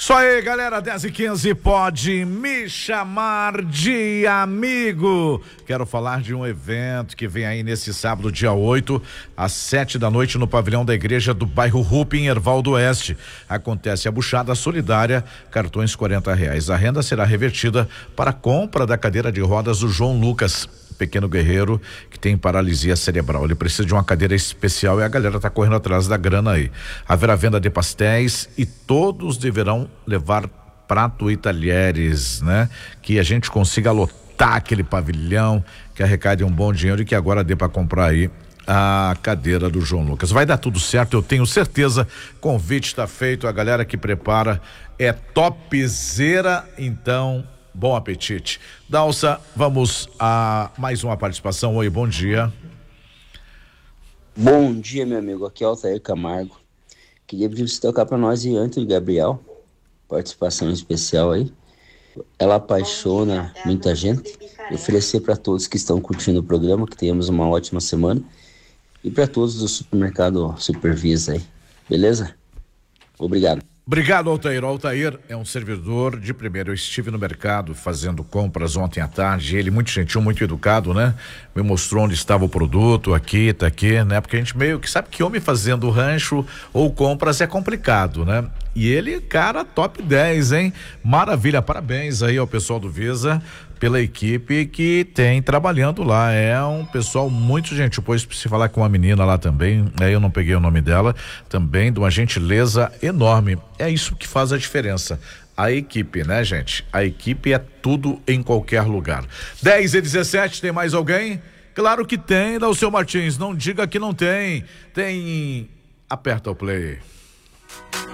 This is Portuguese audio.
Isso aí, galera, 10h15, pode me chamar de amigo. Quero falar de um evento que vem aí nesse sábado, dia 8, às 7 da noite, no pavilhão da igreja do bairro Rupi, em Erval do Oeste. Acontece a buchada solidária, cartões R$40. A renda será revertida para a compra da cadeira de rodas do João Lucas, pequeno guerreiro que tem paralisia cerebral. Ele precisa de uma cadeira especial e a galera tá correndo atrás da grana aí. Haverá venda de pastéis e todos deverão levar prato e talheres, né? Que a gente consiga lotar aquele pavilhão, que arrecade um bom dinheiro e que agora dê para comprar aí a cadeira do João Lucas. Vai dar tudo certo, eu tenho certeza. Convite está feito, a galera que prepara é topzera, então bom apetite. Dalsa, vamos a mais uma participação. Oi, bom dia. Bom dia, meu amigo. Aqui é o Altair Camargo. Queria pedir pra você tocar pra nós e Antônio Gabriel. Participação especial aí. Ela apaixona muita gente. E oferecer para todos que estão curtindo o programa que tenhamos uma ótima semana. E para todos do supermercado Supervisa aí. Beleza? Obrigado. Obrigado, Altair. O Altair é um servidor de primeira. Eu estive no mercado fazendo compras ontem à tarde. Ele muito gentil, muito educado, né? Me mostrou onde estava o produto, aqui, tá aqui, né? Porque a gente meio que sabe que homem fazendo rancho ou compras é complicado, né? E ele, cara, top 10, hein? Maravilha, parabéns aí ao pessoal do Visa pela equipe que tem trabalhando lá. É um pessoal muito gentil. Depois se falar com uma menina lá também, aí eu não peguei o nome dela, também de uma gentileza enorme. É isso que faz a diferença. A equipe, né, gente? A equipe é tudo em qualquer lugar. 10h17, tem mais alguém? Claro que tem, Dalceu Martins. Não diga que não tem. Tem. Aperta o play.